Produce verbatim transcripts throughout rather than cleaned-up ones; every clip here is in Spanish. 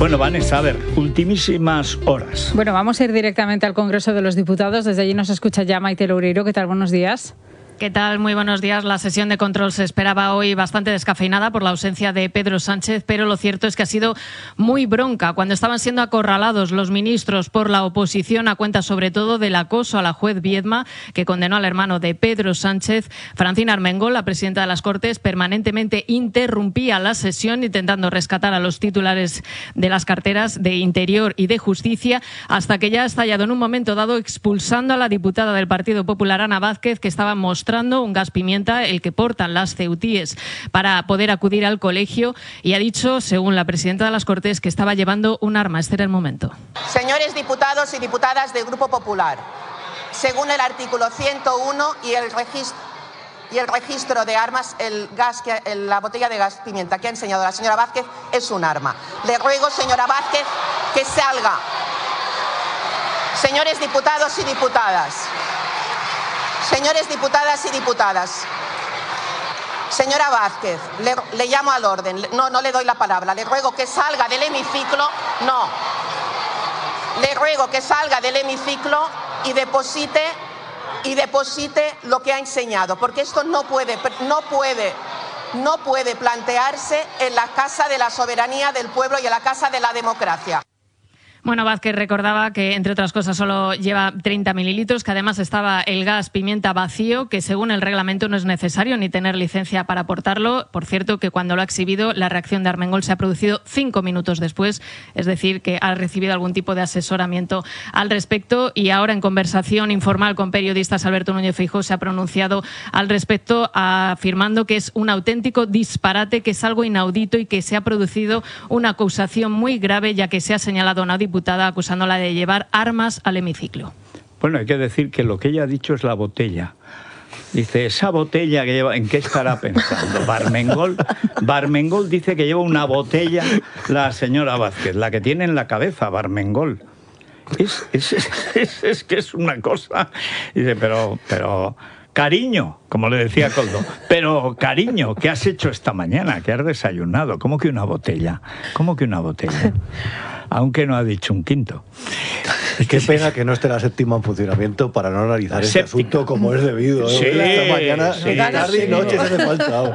Bueno, Vanessa, a ver, ultimísimas horas. Bueno, vamos a ir directamente al Congreso de los Diputados. Desde allí nos escucha ya Maite Loureiro. ¿Qué tal? Buenos días. ¿Qué tal? Muy buenos días. La sesión de control se esperaba hoy bastante descafeinada por la ausencia de Pedro Sánchez, pero lo cierto es que ha sido muy bronca. Cuando estaban siendo acorralados los ministros por la oposición, a cuenta sobre todo del acoso a la juez Viedma, que condenó al hermano de Pedro Sánchez, Francina Armengol, la presidenta de las Cortes, permanentemente interrumpía la sesión intentando rescatar a los titulares de las carteras de Interior y de Justicia, hasta que ya ha estallado en un momento dado expulsando a la diputada del Partido Popular, Ana Vázquez, que estaba mostrando un gas pimienta, el que portan las ceutíes para poder acudir al colegio, y ha dicho, según la presidenta de las Cortes, que estaba llevando un arma. Este era el momento. Señores diputados y diputadas del Grupo Popular, según el artículo ciento uno y el registro y el registro de armas, el gas que, el, la botella de gas pimienta que ha enseñado la señora Vázquez es un arma. Le ruego, señora Vázquez, que salga. Señores diputados y diputadas. Señores diputadas y diputadas, señora Vázquez, le, le llamo al orden, no, no le doy la palabra, le ruego que salga del hemiciclo, no, le ruego que salga del hemiciclo y deposite, y deposite lo que ha enseñado, porque esto no puede, no puede, no puede plantearse en la Casa de la Soberanía del Pueblo y en la Casa de la Democracia. Bueno, Vázquez recordaba que, entre otras cosas, solo lleva treinta mililitros, que además estaba el gas pimienta vacío, que según el reglamento no es necesario ni tener licencia para portarlo. Por cierto, que cuando lo ha exhibido, la reacción de Armengol se ha producido cinco minutos después, es decir, que ha recibido algún tipo de asesoramiento al respecto. Y ahora, en conversación informal con periodistas, Alberto Núñez Feijóo se ha pronunciado al respecto, afirmando que es un auténtico disparate, que es algo inaudito y que se ha producido una acusación muy grave, ya que se ha señalado a una diputada acusándola de llevar armas al hemiciclo. Bueno, hay que decir que lo que ella ha dicho es la botella. Dice, esa botella que lleva, ¿en qué estará pensando? Barmengol, Barmengol dice que lleva una botella la señora Vázquez, la que tiene en la cabeza, Barmengol. Es, es, es, es que es una cosa. Dice, pero, pero, cariño, como le decía Coldo, pero cariño, ¿qué has hecho esta mañana? ¿Qué has desayunado? ¿Cómo que una botella? ¿Cómo que una botella? Aunque no ha dicho un quinto. Qué pena que no esté la séptima en funcionamiento para no analizar este asunto como es debido. Sí, esta mañana, sí, tarde y noche se hace falta.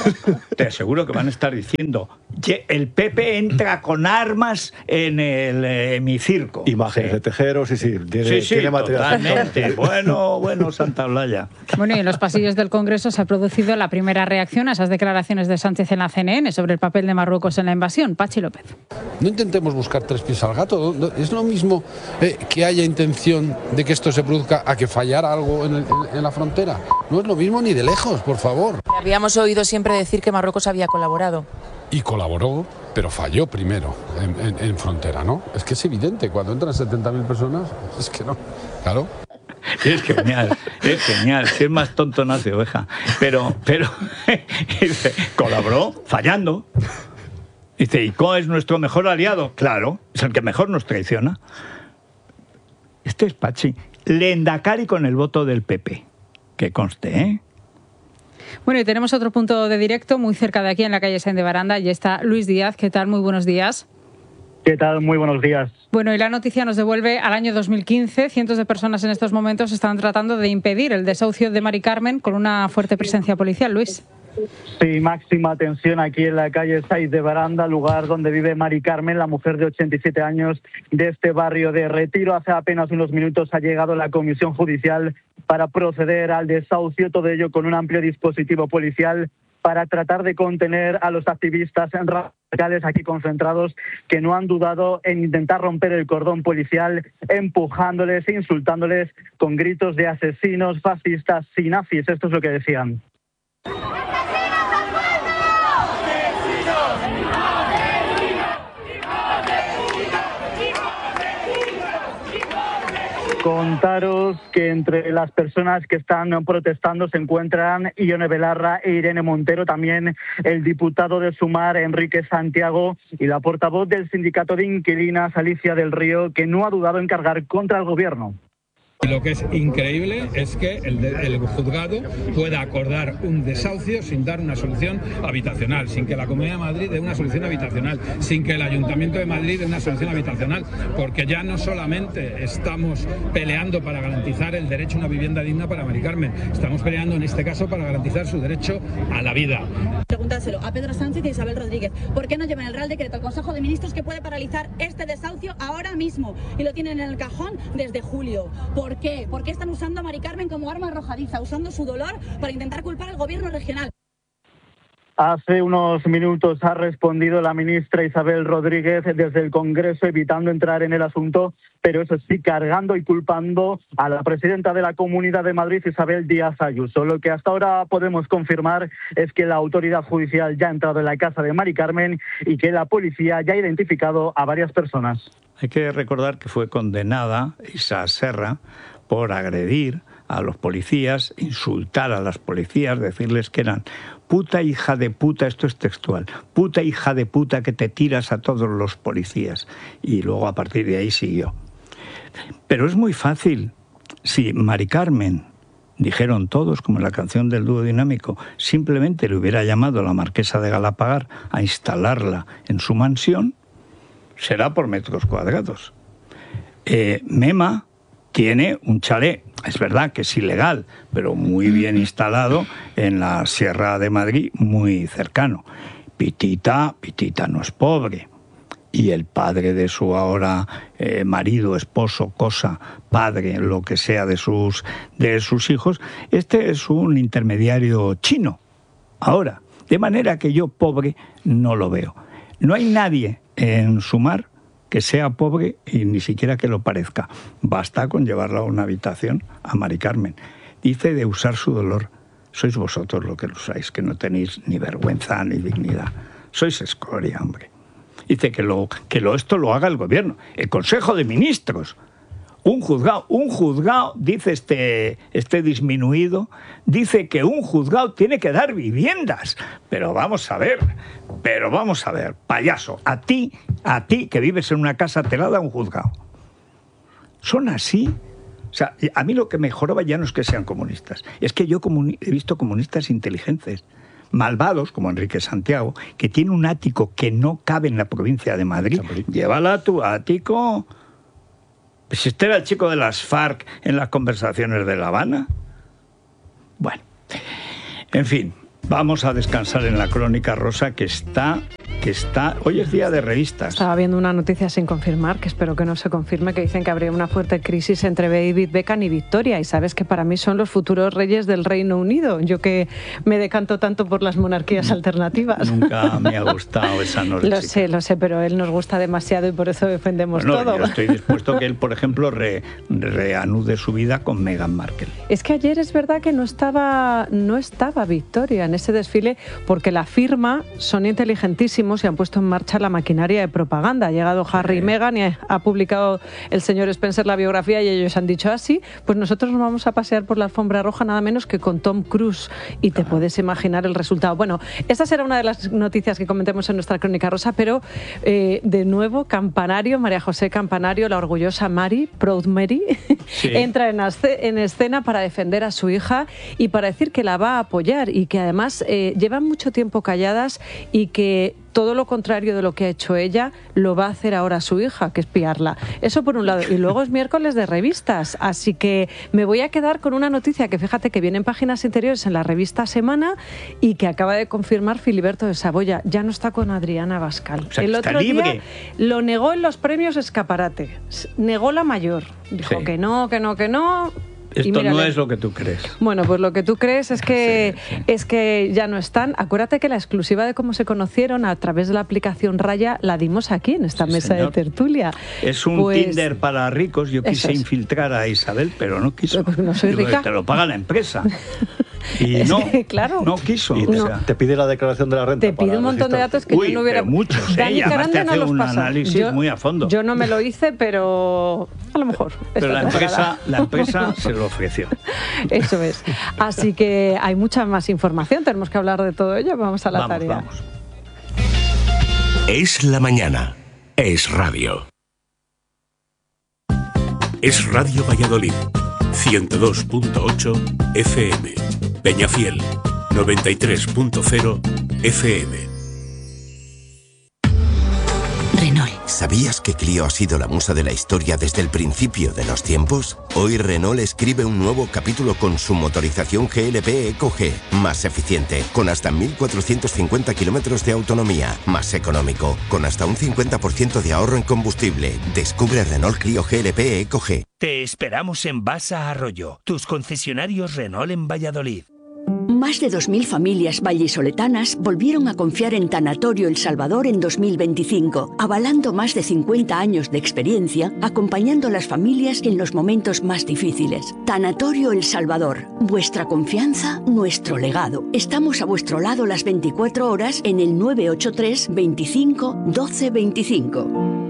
Te aseguro que van a estar diciendo, el P P entra con armas en el hemicirco. Imágenes sí. de Tejero, sí, sí, tiene, sí, sí, tiene material. Totalmente. Bueno, bueno, Santa Olaya. Bueno, y en los pasillos del Congreso se ha producido la primera reacción a esas declaraciones de Sánchez en la C N N sobre el papel de Marruecos en la invasión. Pachi López. No intentemos buscar tres pies al gato. Es lo mismo eh, que haya intención de que esto se produzca a que fallara algo en, el, en la frontera. No es lo mismo ni de lejos, por favor. Habíamos oído siempre decir que Marruecos había colaborado. Y colaboró, pero falló primero en, en, en frontera, ¿no? Es que es evidente, cuando entran setenta mil personas, es que no, claro. Es genial, es genial, si es más tonto nace oveja. Pero, pero, colaboró fallando. Dice, ¿y cuál es nuestro mejor aliado? Claro, es el que mejor nos traiciona. Este es Pachi. Lehendakari con el voto del P P. Que conste, ¿eh? Bueno, y tenemos otro punto de directo muy cerca de aquí, en la calle Sáenz de Baranda, y está Luis Díaz. ¿Qué tal? Muy buenos días. ¿Qué tal? Muy buenos días. Bueno, y la noticia nos devuelve al año dos mil quince. Cientos de personas en estos momentos están tratando de impedir el desahucio de Mari Carmen con una fuerte presencia policial. Luis. Sí, máxima tensión aquí en la calle Sáenz de Baranda, lugar donde vive Mari Carmen, la mujer de ochenta y siete años de este barrio de Retiro. Hace apenas unos minutos ha llegado la comisión judicial para proceder al desahucio, todo ello con un amplio dispositivo policial para tratar de contener a los activistas radicales aquí concentrados, que no han dudado en intentar romper el cordón policial, empujándoles e insultándoles con gritos de asesinos, fascistas y nazis. Esto es lo que decían. Contaros que entre las personas que están protestando se encuentran Ione Belarra e Irene Montero, también el diputado de Sumar, Enrique Santiago, y la portavoz del sindicato de inquilinas, Alicia del Río, que no ha dudado en cargar contra el gobierno. Lo que es increíble es que el, de, el juzgado pueda acordar un desahucio sin dar una solución habitacional, sin que la Comunidad de Madrid dé una solución habitacional, sin que el Ayuntamiento de Madrid dé una solución habitacional, porque ya no solamente estamos peleando para garantizar el derecho a una vivienda digna para Mari Carmen, estamos peleando en este caso para garantizar su derecho a la vida. Preguntárselo a Pedro Sánchez y a Isabel Rodríguez, ¿por qué no llevan el Real Decreto al Consejo de Ministros que puede paralizar este desahucio ahora mismo? Y lo tienen en el cajón desde julio. ¿Por qué? ¿Por qué están usando a Mari Carmen como arma arrojadiza, usando su dolor para intentar culpar al gobierno regional? Hace unos minutos ha respondido la ministra Isabel Rodríguez desde el Congreso, evitando entrar en el asunto, pero eso sí, cargando y culpando a la presidenta de la Comunidad de Madrid, Isabel Díaz Ayuso. Lo que hasta ahora podemos confirmar es que la autoridad judicial ya ha entrado en la casa de Mari Carmen y que la policía ya ha identificado a varias personas. Hay que recordar que fue condenada Isa Serra por agredir a los policías, insultar a las policías, decirles que eran puta hija de puta, esto es textual, puta hija de puta que te tiras a todos los policías. Y luego a partir de ahí siguió. Pero es muy fácil. Si Mari Carmen, dijeron todos, como en la canción del dúo dinámico, simplemente le hubiera llamado a la marquesa de Galapagar a instalarla en su mansión, será por metros cuadrados. Eh, Mema tiene un chalet, es verdad que es ilegal, pero muy bien instalado en la Sierra de Madrid, muy cercano. Pitita, Pitita no es pobre. Y el padre de su ahora eh, marido, esposo, cosa, padre, lo que sea de sus, de sus hijos, este es un intermediario chino. Ahora, de manera que yo pobre no lo veo. No hay nadie en Sumar que sea pobre y ni siquiera que lo parezca. Basta con llevarla a una habitación a Mari Carmen. Dice de usar su dolor. Sois vosotros los que lo usáis, que no tenéis ni vergüenza ni dignidad. Sois escoria, hombre. Dice que, lo, que lo, esto lo haga el gobierno, el Consejo de Ministros. Un juzgado, un juzgado, dice este, este disminuido, dice que un juzgado tiene que dar viviendas. Pero vamos a ver, pero vamos a ver, payaso, a ti, a ti que vives en una casa te la da un juzgado. Son así. O sea, a mí lo que me joroba ya no es que sean comunistas, es que yo comuni- he visto comunistas inteligentes, malvados, como Enrique Santiago, que tiene un ático que no cabe en la provincia de Madrid. Llévala a tu ático. Pues este era el chico de las FARC en las conversaciones de La Habana. Bueno, en fin, vamos a descansar en la crónica rosa que está, que está... Hoy es día de revistas. Estaba viendo una noticia sin confirmar, que espero que no se confirme, que dicen que habría una fuerte crisis entre David Beckham y Victoria. Y sabes que para mí son los futuros reyes del Reino Unido. Yo que me decanto tanto por las monarquías alternativas. Nunca me ha gustado esa noticia. Lo sé, lo sé, pero él nos gusta demasiado y por eso defendemos bueno, todo. Yo estoy dispuesto a que él, por ejemplo, re, reanude su vida con Meghan Markle. Es que ayer es verdad que no estaba, no estaba Victoria en ese desfile porque la firma son inteligentísimos y han puesto en marcha la maquinaria de propaganda. Ha llegado Harry y Meghan y ha publicado el señor Spencer la biografía y ellos han dicho así, ah, pues nosotros nos vamos a pasear por la alfombra roja nada menos que con Tom Cruise y te puedes imaginar el resultado. Bueno, esa será una de las noticias que comentemos en nuestra crónica rosa, pero eh, de nuevo Campanario, María José Campanario, la orgullosa Mari, Proud Mary, sí. entra en, en escena para defender a su hija y para decir que la va a apoyar y que además eh, llevan mucho tiempo calladas y que todo lo contrario de lo que ha hecho ella lo va a hacer ahora su hija, que es espiarla. Eso por un lado. Y luego es miércoles de revistas, así que me voy a quedar con una noticia que fíjate que viene en páginas interiores en la revista Semana y que acaba de confirmar Filiberto de Saboya. Ya no está con Adriana Bascal. O sea, el está otro libre. día lo negó en los premios Escaparate. Negó la mayor. Dijo Sí. que no, que no, que no. Esto Y mírale. no es lo que tú crees. Bueno, pues lo que tú crees es que, Sí, sí. es que ya no están. Acuérdate que la exclusiva de cómo se conocieron a través de la aplicación Raya la dimos aquí, en esta Sí, mesa señor. de tertulia. Es un Pues, Tinder para ricos. Yo eso quise es. infiltrar a Isabel, pero no quiso. Pues no soy Digo, rica. te lo paga la empresa. Y Es no, que, claro. no quiso. Y o te, sea, te pide la declaración de la renta. Te pide para un montón de registrarte. datos que Uy, yo no hubiera... pero muchos, ¿eh? Dani Y además Carande te no hace los un pasó. análisis Yo- muy a fondo. Yo no me lo hice, pero a lo mejor. pero esta la temporada. empresa, la empresa se lo ofreció. Eso es. Así que hay mucha más información. Tenemos que hablar de todo ello. Vamos a la Vamos, tarea. vamos. Es la mañana. Es radio. Es Radio Valladolid. ciento dos punto ocho F M. Peñafiel, noventa y tres punto cero F M. Renault. ¿Sabías que Clio ha sido la musa de la historia desde el principio de los tiempos? Hoy Renault escribe un nuevo capítulo con su motorización G L P Eco G, más eficiente, con hasta mil cuatrocientos cincuenta kilómetros de autonomía, más económico, con hasta un cincuenta por ciento de ahorro en combustible. Descubre Renault Clio G L P Eco G. Te esperamos en Basa Arroyo, tus concesionarios Renault en Valladolid. Más de dos mil familias vallisoletanas volvieron a confiar en Tanatorio El Salvador en dos mil veinticinco, avalando más de cincuenta años de experiencia, acompañando a las familias en los momentos más difíciles. Tanatorio El Salvador, vuestra confianza, nuestro legado. Estamos a vuestro lado las veinticuatro horas en el nueve ocho tres, veinticinco, doce veinticinco.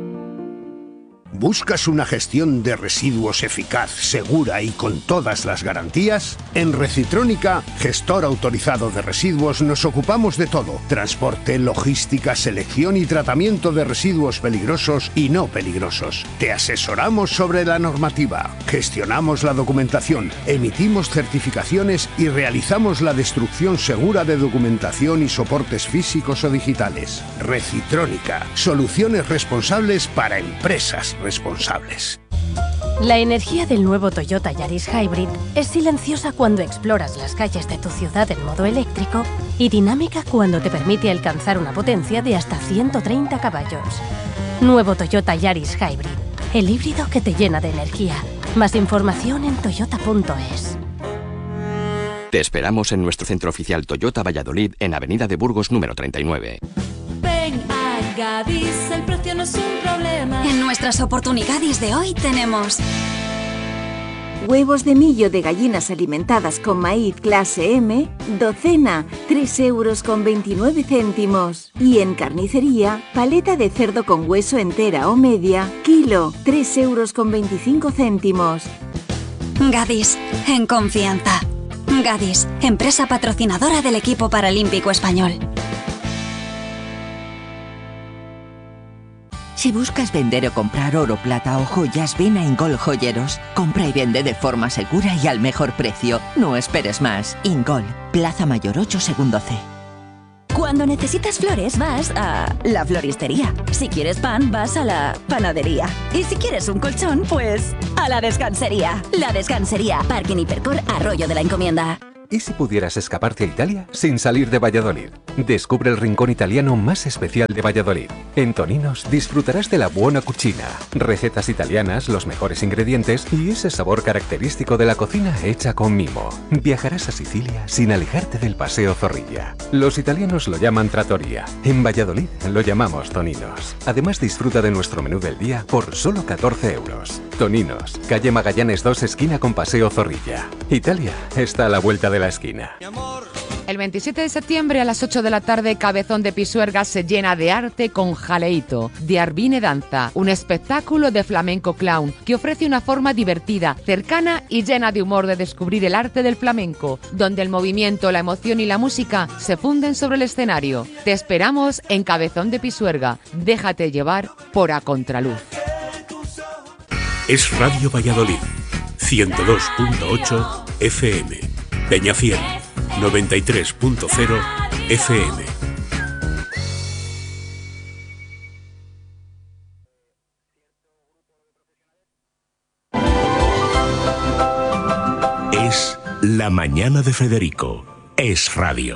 ¿Buscas una gestión de residuos eficaz, segura y con todas las garantías? En Recitrónica, gestor autorizado de residuos, nos ocupamos de todo: transporte, logística, selección y tratamiento de residuos peligrosos y no peligrosos. Te asesoramos sobre la normativa, gestionamos la documentación, emitimos certificaciones y realizamos la destrucción segura de documentación y soportes físicos o digitales. Recitrónica, soluciones responsables para empresas responsables. La energía del nuevo Toyota Yaris Hybrid es silenciosa cuando exploras las calles de tu ciudad en modo eléctrico y dinámica cuando te permite alcanzar una potencia de hasta ciento treinta caballos. Nuevo Toyota Yaris Hybrid, el híbrido que te llena de energía. Más información en toyota punto es. Te esperamos en nuestro centro oficial Toyota Valladolid en Avenida de Burgos número treinta y nueve. Ven a Gadis, el precio no es un problema. En nuestras oportunidades de hoy tenemos huevos de millo de gallinas alimentadas con maíz clase M, docena, tres euros con veintinueve céntimos. Y en carnicería, paleta de cerdo con hueso entera o media, kilo, tres euros con veinticinco céntimos. Gadis, en confianza. Gadis, empresa patrocinadora del equipo paralímpico español. Si buscas vender o comprar oro, plata o joyas, ven a Ingol Joyeros. Compra y vende de forma segura y al mejor precio. No esperes más. Ingol, Plaza Mayor ocho, segundo C. Cuando necesitas flores, vas a la floristería. Si quieres pan, vas a la panadería. Y si quieres un colchón, pues a la descansería. La Descansería, Parque Hipercor, Arroyo de la Encomienda. ¿Y si pudieras escaparte a Italia sin salir de Valladolid? Descubre el rincón italiano más especial de Valladolid. En Toninos disfrutarás de la buona cucina, recetas italianas, los mejores ingredientes y ese sabor característico de la cocina hecha con mimo. Viajarás a Sicilia sin alejarte del Paseo Zorrilla. Los italianos lo llaman trattoria. En Valladolid lo llamamos Toninos. Además, disfruta de nuestro menú del día por solo catorce euros. Toninos, calle Magallanes dos, esquina con Paseo Zorrilla. Italia está a la vuelta de la esquina. El veintisiete de septiembre a las ocho de la tarde, Cabezón de Pisuerga se llena de arte con Jaleito, de Arvine Danza, un espectáculo de flamenco clown que ofrece una forma divertida, cercana y llena de humor de descubrir el arte del flamenco, donde el movimiento, la emoción y la música se funden sobre el escenario. Te esperamos en Cabezón de Pisuerga. Déjate llevar por A Contraluz. Es Radio Valladolid, ciento dos punto ocho F M. Peñafiel, noventa y tres punto cero F M. Es La Mañana de Federico. Es radio.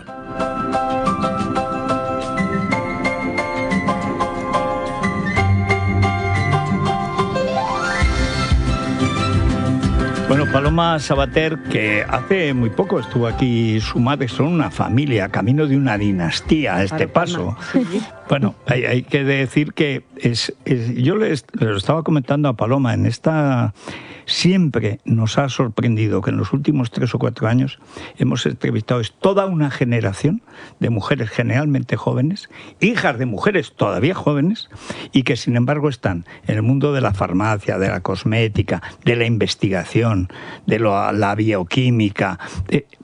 Bueno, Paloma Sabater, que hace muy poco estuvo aquí, su madre, son una familia, camino de una dinastía a este paso. Bueno, hay, hay que decir que es, es yo le, le lo estaba comentando a Paloma, en esta siempre nos ha sorprendido que en los últimos tres o cuatro años hemos entrevistado es toda una generación de mujeres generalmente jóvenes, hijas de mujeres todavía jóvenes, y que sin embargo están en el mundo de la farmacia, de la cosmética, de la investigación, de lo, la bioquímica, de,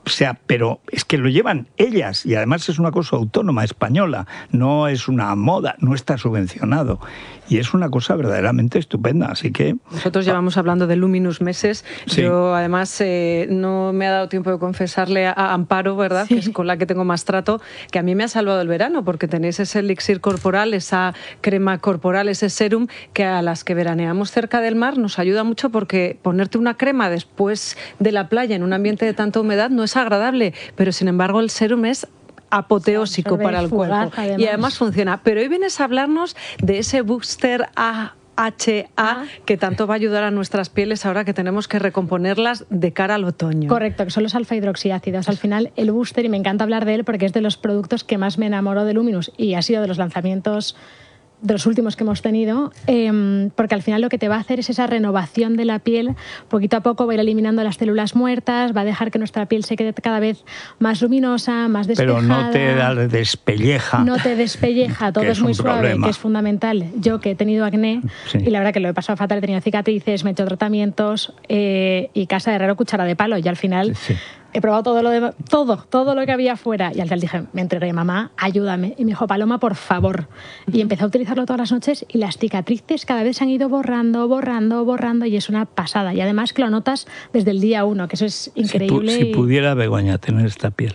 O sea, pero es que lo llevan ellas y además es una cosa autónoma, española, no es una moda, no está subvencionado y es una cosa verdaderamente estupenda, así que... Nosotros llevamos hablando de Luminous meses, sí. Yo además eh, no me ha dado tiempo de confesarle a Amparo, ¿verdad?, sí. que es con la que tengo más trato, que a mí me ha salvado el verano porque tenéis ese elixir corporal, esa crema corporal, ese serum que a las que veraneamos cerca del mar nos ayuda mucho porque ponerte una crema después de la playa en un ambiente de tanta humedad no es agradable, pero sin embargo el serum es apoteósico para el cuerpo además. Y además funciona. Pero hoy vienes a hablarnos de ese booster A H A que tanto va a ayudar a nuestras pieles ahora que tenemos que recomponerlas de cara al otoño. Correcto, que son los alfa hidroxiácidos. Al final el booster, y me encanta hablar de él porque es de los productos que más me enamoró de Luminous y ha sido de los lanzamientos de los últimos que hemos tenido, eh, porque al final lo que te va a hacer es esa renovación de la piel. Poquito a poco va a ir eliminando las células muertas, va a dejar que nuestra piel se quede cada vez más luminosa, más despejada. Pero no te da despelleja. No te despelleja, todo es, es muy suave, problema. Que es fundamental. Yo que he tenido acné, sí. y la verdad que lo he pasado fatal, he tenido cicatrices, me he hecho tratamientos eh, y casa de herrero cuchara de palo, y al final... Sí, sí. He probado todo lo de, todo, todo lo que había fuera y al final dije, me entregué, mamá, ayúdame. Y me dijo, Paloma, por favor. Y empecé a utilizarlo todas las noches y las cicatrices cada vez se han ido borrando, borrando, borrando y es una pasada. Y además que lo notas desde el día uno, que eso es increíble. Si, pu si pudiera Begoña tener esta piel.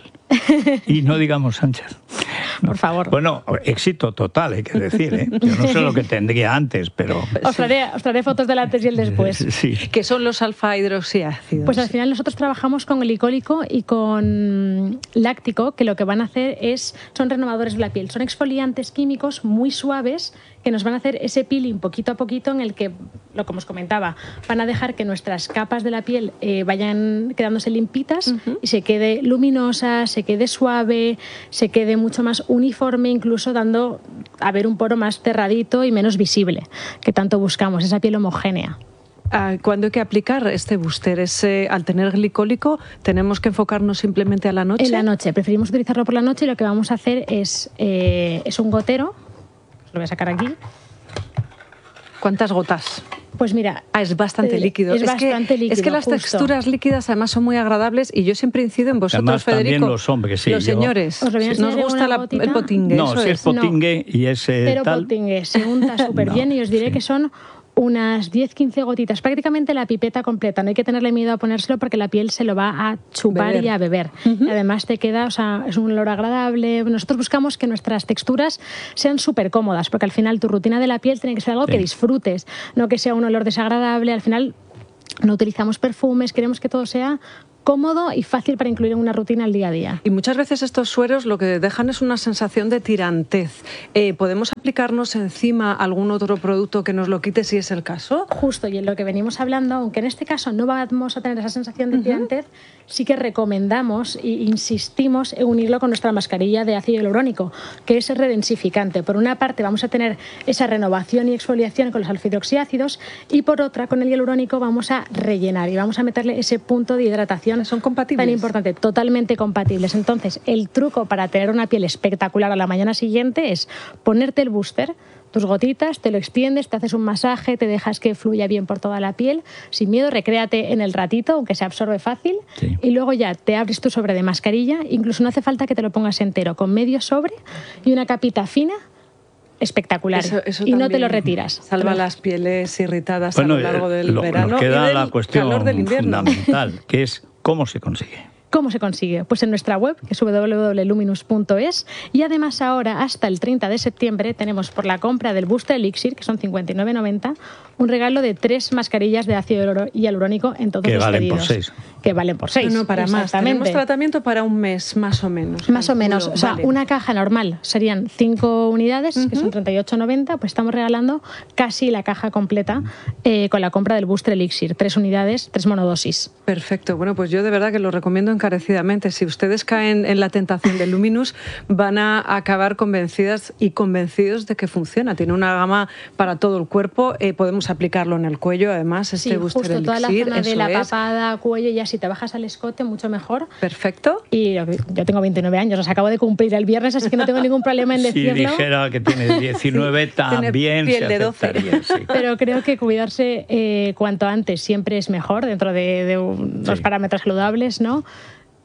Y no digamos Sánchez. Por favor. Bueno, éxito total, hay que decir, ¿eh? Yo no sé lo que tendría antes, pero... Os traeré, os traeré fotos del antes y el después. Sí. ¿Qué son los alfa hidroxiácidos? Pues al final nosotros trabajamos con glicólico y con láctico, que lo que van a hacer es, son renovadores de la piel, son exfoliantes químicos muy suaves que nos van a hacer ese peeling poquito a poquito en el que, lo como os comentaba, van a dejar que nuestras capas de la piel eh, vayan quedándose limpitas uh-huh. y se quede luminosa, se quede suave, se quede mucho más uniforme, incluso dando a ver un poro más cerradito y menos visible, que tanto buscamos, esa piel homogénea. ¿Cuándo hay que aplicar este booster? ¿Ese, al tener glicólico, tenemos que enfocarnos simplemente a la noche? En la noche, preferimos utilizarlo por la noche y lo que vamos a hacer es, eh, es un gotero. Lo voy a sacar aquí. ¿Cuántas gotas? Pues mira... Ah, es bastante eh, líquido. Es, es bastante que, líquido, Es que las justo. texturas líquidas además son muy agradables y yo siempre incido en vosotros, además, Federico. También los hombres, sí. Los yo... señores. Os lo voy a Nos gusta la, el potingue. No, eso si es, es potingue no. y es eh, Pero tal... potingue, se unta súper no, bien y os diré sí. que son unas diez a quince gotitas, prácticamente la pipeta completa. No hay que tenerle miedo a ponérselo porque la piel se lo va a chupar beber. y a beber. Uh-huh. Y además te queda, o sea, es un olor agradable. Nosotros buscamos que nuestras texturas sean súper cómodas, porque al final tu rutina de la piel tiene que ser algo sí. que disfrutes, no que sea un olor desagradable. Al final no utilizamos perfumes, queremos que todo sea cómodo y fácil para incluir en una rutina al día a día. Y muchas veces estos sueros lo que dejan es una sensación de tirantez. Eh, ¿Podemos aplicarnos encima algún otro producto que nos lo quite si es el caso? Justo, y en lo que venimos hablando, aunque en este caso no vamos a tener esa sensación de tirantez, uh-huh. sí que recomendamos e insistimos en unirlo con nuestra mascarilla de ácido hialurónico, que es redensificante. Por una parte vamos a tener esa renovación y exfoliación con los alfa-hidroxiácidos y por otra con el hialurónico vamos a rellenar y vamos a meterle ese punto de hidratación. ¿Son compatibles? Tan importante, totalmente compatibles. Entonces, el truco para tener una piel espectacular a la mañana siguiente es ponerte el booster, tus gotitas, te lo extiendes, te haces un masaje, te dejas que fluya bien por toda la piel, sin miedo, recréate en el ratito, aunque se absorbe fácil, sí. y luego ya te abres tu sobre de mascarilla, incluso no hace falta que te lo pongas entero, con medio sobre y una capita fina, espectacular, eso, eso y no te lo retiras. Salva las pieles irritadas bueno, a lo largo del lo, verano nos queda y del la cuestión calor del invierno. fundamental, que es cómo se consigue. ¿Cómo se consigue? Pues en nuestra web, que es doble u doble u doble punto luminous punto es, y además ahora, hasta el treinta de septiembre, tenemos por la compra del Booster Elixir, que son cincuenta y nueve noventa, un regalo de tres mascarillas de ácido hialurónico en todos que los valen pedidos. Por seis. Que valen por seis. No, no, para más. Tenemos tratamiento para un mes, más o menos. Más o menos. O sea, vale. Una caja normal serían cinco unidades, uh-huh. que son treinta y ocho noventa, pues estamos regalando casi la caja completa eh, con la compra del Booster Elixir. Tres unidades, tres monodosis. Perfecto. Bueno, pues yo de verdad que lo recomiendo encarecidamente. Si ustedes caen en la tentación del Luminous, van a acabar convencidas y convencidos de que funciona. Tiene una gama para todo el cuerpo. Eh, podemos aplicarlo en el cuello, además, este sí, Booster justo Elixir. Toda la zona de la es. papada, cuello, y así te bajas al escote, mucho mejor. Perfecto. Y yo tengo veintinueve años, los acabo de cumplir el viernes, así que no tengo ningún problema en decirlo. Si dijera que tienes diecinueve, sí. también se aceptaría. Sí. Pero creo que cuidarse eh, cuanto antes siempre es mejor, dentro de, de unos sí. parámetros saludables, ¿no?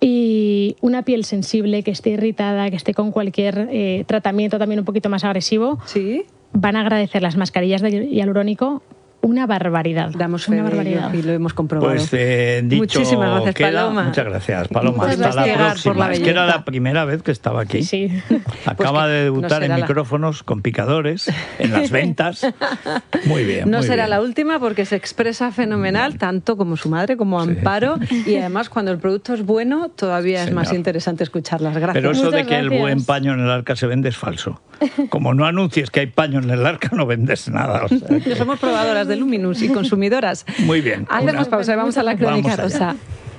Y una piel sensible, que esté irritada, que esté con cualquier eh, tratamiento también un poquito más agresivo, ¿sí? Van a agradecer las mascarillas de hialurónico una barbaridad. Damos fe una barbaridad. Y lo hemos comprobado. Pues eh, dicho Muchísimas gracias, queda, Paloma. Muchas gracias, Paloma. Muchas Hasta gracias la próxima. por la es que era la primera vez que estaba aquí. Sí. Acaba Pues de debutar no en la... micrófonos con picadores, en las ventas. Muy bien. No muy será bien. la última porque se expresa fenomenal, tanto como su madre, como Amparo. Sí. Y además, cuando el producto es bueno, todavía es Señor. más interesante escucharlas. Gracias. Pero eso Muchas de que gracias. el buen paño en el arca se vende es falso. Como no anuncies que hay paño en el arca, no vendes nada. O sea que... Somos probadoras de Luminous y consumidoras. Muy bien. Hacemos una... pausa y vamos a la crónica rosa.